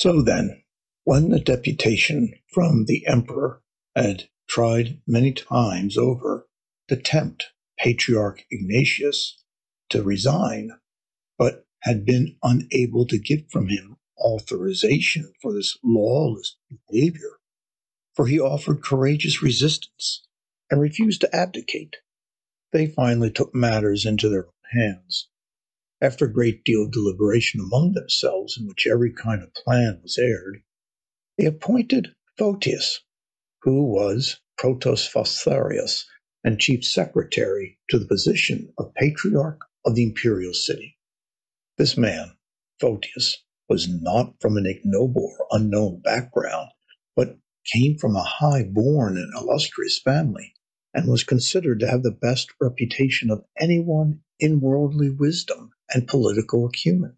So then, when the deputation from the emperor had tried many times over to tempt Patriarch Ignatius to resign, but had been unable to get from him authorization for this lawless behavior, for he offered courageous resistance and refused to abdicate, they finally took matters into their own hands. After a great deal of deliberation among themselves, in which every kind of plan was aired, they appointed Photius, who was Protosphostharius and chief secretary, to the position of patriarch of the imperial city. This man, Photius, was not from an ignoble or unknown background, but came from a high-born and illustrious family, and was considered to have the best reputation of anyone in worldly wisdom and political acumen.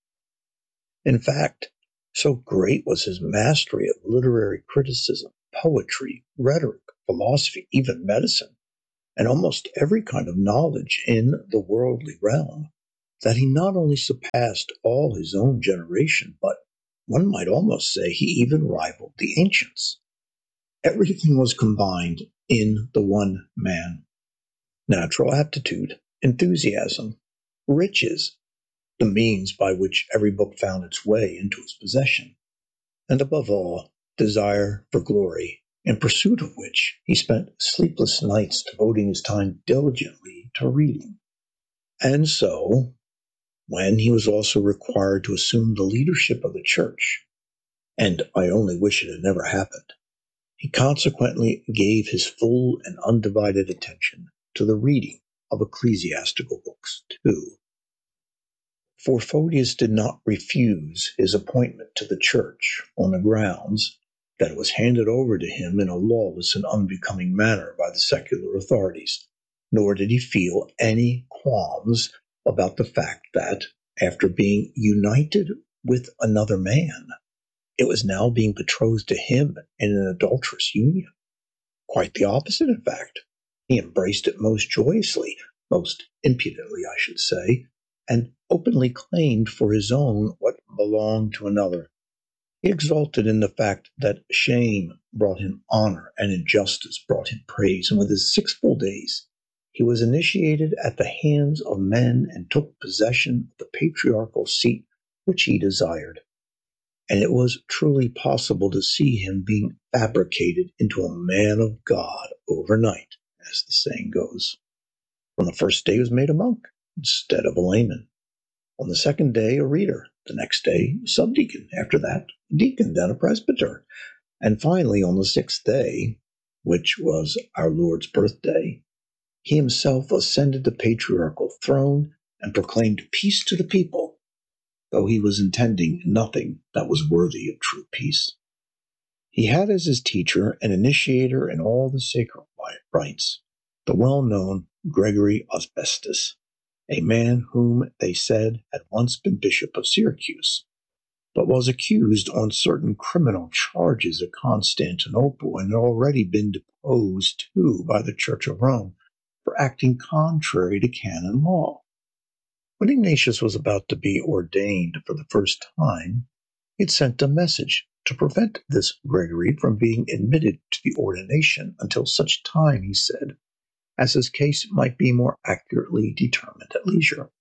In fact, so great was his mastery of literary criticism, poetry, rhetoric, philosophy, even medicine, and almost every kind of knowledge in the worldly realm, that he not only surpassed all his own generation, but one might almost say he even rivaled the ancients. Everything was combined in the one man: natural aptitude, enthusiasm, riches, the means by which every book found its way into his possession, and above all, desire for glory, in pursuit of which he spent sleepless nights devoting his time diligently to reading. And so, when he was also required to assume the leadership of the church, and I only wish it had never happened, he consequently gave his full and undivided attention to the reading of ecclesiastical books too. For Photius did not refuse his appointment to the church on the grounds that it was handed over to him in a lawless and unbecoming manner by the secular authorities, nor did he feel any qualms about the fact that, after being united with another man, it was now being betrothed to him in an adulterous union. Quite the opposite, in fact. He embraced it most joyously, most impudently, I should say, and openly claimed for his own what belonged to another. He exulted in the fact that shame brought him honor and injustice brought him praise, and within 6 full days he was initiated at the hands of men and took possession of the patriarchal seat which he desired. And it was truly possible to see him being fabricated into a man of God overnight, as the saying goes. On the first day he was made a monk instead of a layman. On the second day, a reader. The next day, a subdeacon. After that, a deacon, then a presbyter. And finally, on the 6th day, which was our Lord's birthday, he himself ascended the patriarchal throne and proclaimed peace to the people, though he was intending nothing that was worthy of true peace. He had as his teacher and initiator in all the sacred rites the well-known Gregory Osbestus, a man whom they said had once been Bishop of Syracuse, but was accused on certain criminal charges at Constantinople and had already been deposed too by the Church of Rome for acting contrary to canon law. When Ignatius was about to be ordained for the first time, he had sent a message to prevent this Gregory from being admitted to the ordination until such time, he said, as his case might be more accurately determined at leisure.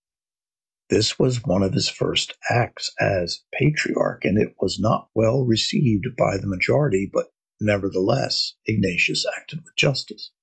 This was one of his first acts as patriarch, and it was not well received by the majority, but nevertheless Ignatius acted with justice.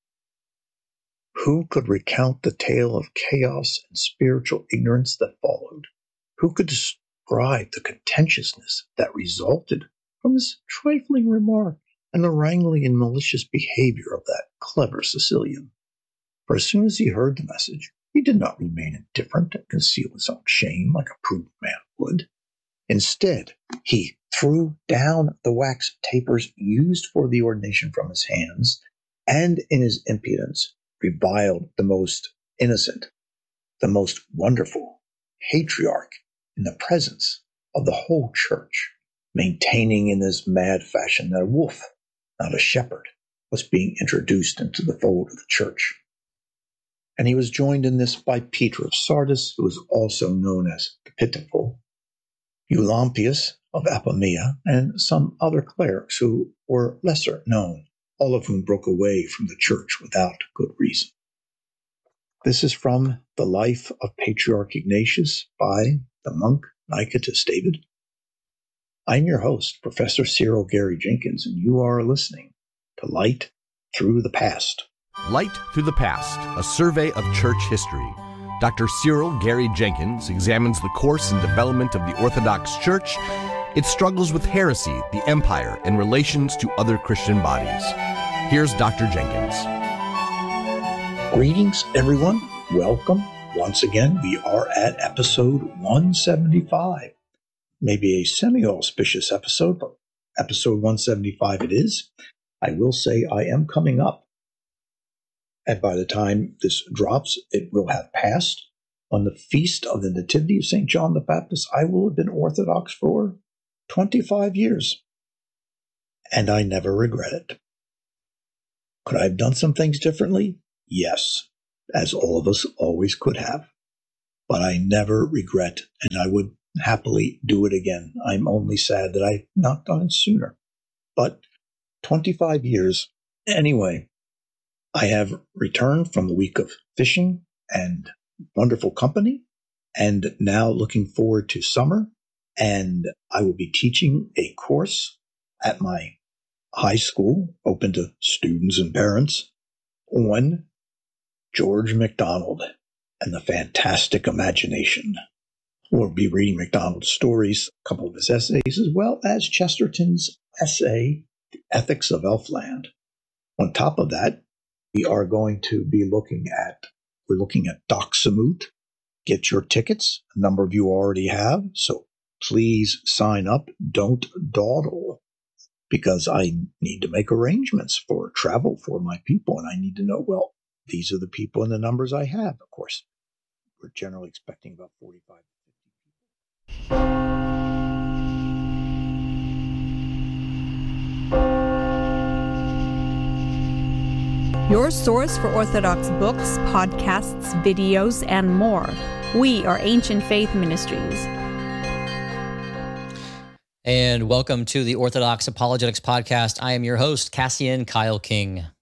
Who could recount the tale of chaos and spiritual ignorance that followed? Who could describe the contentiousness that resulted from this trifling remark and the wrangling and malicious behavior of that clever Sicilian? For as soon as he heard the message, he did not remain indifferent and conceal his own shame like a prudent man would. Instead, he threw down the wax tapers used for the ordination from his hands, and in his impudence reviled the most innocent, the most wonderful patriarch in the presence of the whole church, maintaining in this mad fashion that a wolf, not a shepherd, was being introduced into the fold of the church. And he was joined in this by Peter of Sardis, who was also known as the Pitiful, Eulampius of Apamea, and some other clerics who were lesser known, all of whom broke away from the church without good reason. This is from the Life of Patriarch Ignatius by the monk Nicetas David. I'm your host, Professor Cyril Gary Jenkins, and you are listening to Light Through the Past. Light Through the Past, a survey of church history. Dr. Cyril Gary Jenkins examines the course and development of the Orthodox Church, its struggles with heresy, the empire, and relations to other Christian bodies. Here's Dr. Jenkins. Greetings, everyone. Welcome. Once again, we are at episode 175. Maybe a semi-auspicious episode, but episode 175 it is. I will say I am coming up. And by the time this drops, it will have passed. On the feast of the Nativity of St. John the Baptist, I will have been Orthodox for 25 years. And I never regret it. Could I have done some things differently? Yes, as all of us always could have. But I never regret, and I would happily do it again. I'm only sad that I've not done it sooner. But 25 years. Anyway, I have returned from the week of fishing and wonderful company, and now looking forward to summer. And I will be teaching a course at my high school, open to students and parents, on George MacDonald and the fantastic imagination. We'll be reading MacDonald's stories, a couple of his essays, as well as Chesterton's essay, The Ethics of Elfland. On top of that, we are going to be looking at Doxamut. Get your tickets. A number of you already have, so please sign up. Don't dawdle, because I need to make arrangements for travel for my people, and I need to know, well, these are the people and the numbers I have. Of course, we're generally expecting about 45 to 50 people. Your source for Orthodox books, podcasts, videos, and more. We are Ancient Faith Ministries. And welcome to the Orthodox Apologetics Podcast. I am your host, Cassian Kyle King.